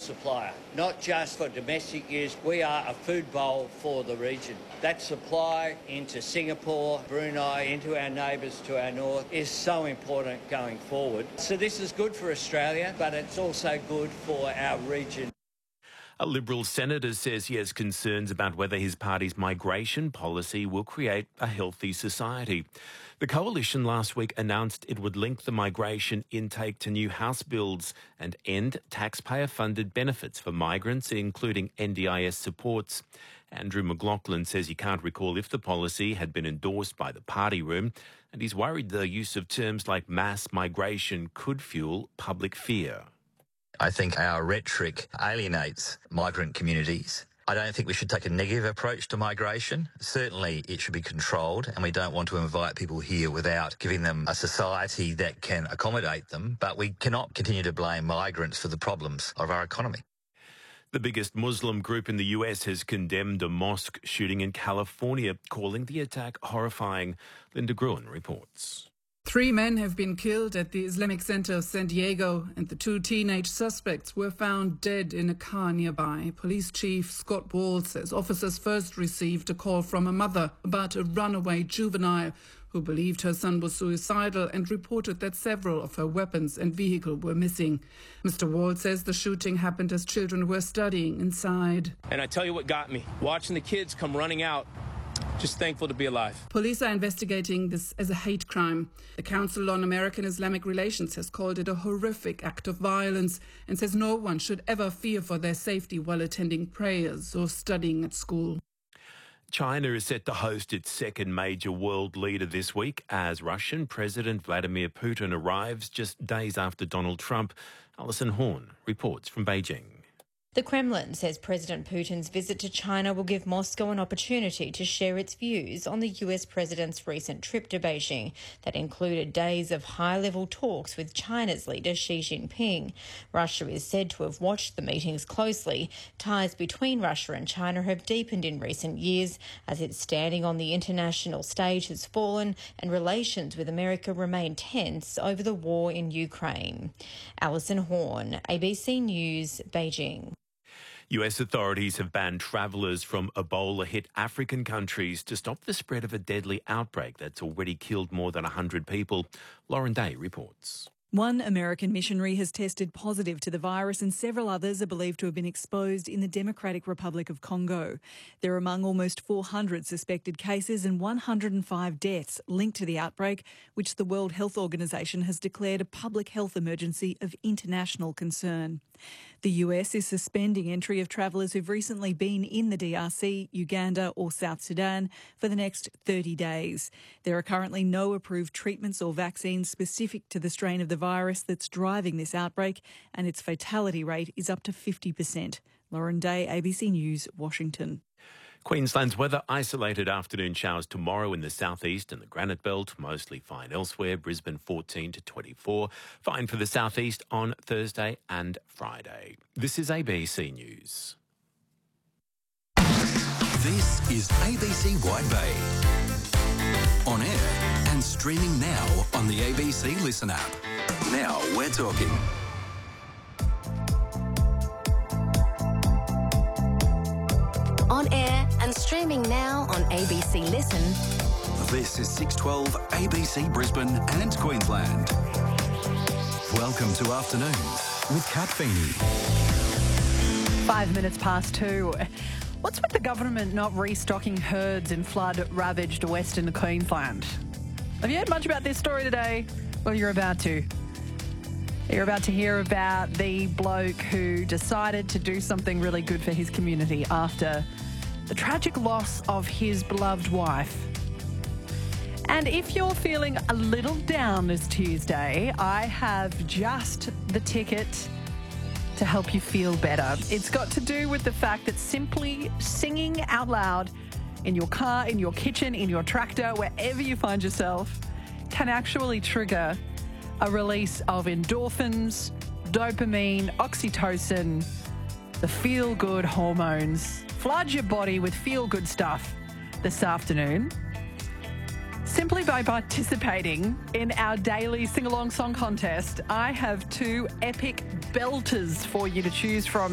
supplier, not just for domestic use. We are a food bowl for the region. That supply into Singapore, Brunei, into our neighbours to our north is so important going forward. So this is good for Australia, but it's also good for our region. A Liberal senator says he has concerns about whether his party's migration policy will create a healthy society. The coalition last week announced it would link the migration intake to new house builds and end taxpayer-funded benefits for migrants, including NDIS supports. Andrew McLaughlin says he can't recall if the policy had been endorsed by the party room, and he's worried the use of terms like mass migration could fuel public fear. I think our rhetoric alienates migrant communities. I don't think we should take a negative approach to migration. Certainly it should be controlled, and we don't want to invite people here without giving them a society that can accommodate them. But we cannot continue to blame migrants for the problems of our economy. The biggest Muslim group in the US has condemned a mosque shooting in California, calling the attack horrifying. Linda Gruen reports. 3 men have been killed at the Islamic Center of San Diego, and the 2 teenage suspects were found dead in a car nearby. Police Chief Scott Walls says officers first received a call from a mother about a runaway juvenile who believed her son was suicidal and reported that several of her weapons and vehicle were missing. Mr. Walls says the shooting happened as children were studying inside. And I tell you what got me, watching the kids come running out. Just thankful to be alive. Police are investigating this as a hate crime. The Council on American Islamic Relations has called it a horrific act of violence and says no one should ever fear for their safety while attending prayers or studying at school. China is set to host its second major world leader this week as Russian President Vladimir Putin arrives just days after Donald Trump. Alison Horn reports from Beijing. The Kremlin says President Putin's visit to China will give Moscow an opportunity to share its views on the US president's recent trip to Beijing that included days of high-level talks with China's leader Xi Jinping. Russia is said to have watched the meetings closely. Ties between Russia and China have deepened in recent years as its standing on the international stage has fallen and relations with America remain tense over the war in Ukraine. Alison Horn, ABC News, Beijing. US authorities have banned travellers from Ebola-hit African countries to stop the spread of a deadly outbreak that's already killed more than 100 people. Lauren Day reports. One American missionary has tested positive to the virus and several others are believed to have been exposed in the Democratic Republic of Congo. They're among almost 400 suspected cases and 105 deaths linked to the outbreak, which the World Health Organization has declared a public health emergency of international concern. The US is suspending entry of travellers who've recently been in the DRC, Uganda or South Sudan for the next 30 days. There are currently no approved treatments or vaccines specific to the strain of the virus that's driving this outbreak, and its fatality rate is up to 50%. Lauren Day, ABC News, Washington. Queensland's weather: isolated afternoon showers tomorrow in the southeast and the Granite Belt, mostly fine elsewhere. Brisbane 14 to 24, fine for the southeast on Thursday and Friday. This is ABC News. This is ABC Wide Bay. On air and streaming now on the ABC Listen app. Now we're talking. On air and streaming now on ABC Listen. This is 612 ABC Brisbane and Queensland. Welcome to Afternoons with Kat Feeney. 5 minutes past 2. What's with the government not restocking herds in flood-ravaged Western Queensland? Have you heard much about this story today? Well, you're about to. You're about to hear about the bloke who decided to do something really good for his community after the tragic loss of his beloved wife. And if you're feeling a little down this Tuesday, I have just the ticket to help you feel better. It's got to do with the fact that simply singing out loud in your car, in your kitchen, in your tractor, wherever you find yourself, can actually trigger a release of endorphins, dopamine, oxytocin, the feel-good hormones. Flood your body with feel-good stuff this afternoon simply by participating in our daily sing-along song contest. I have 2 epic belters for you to choose from.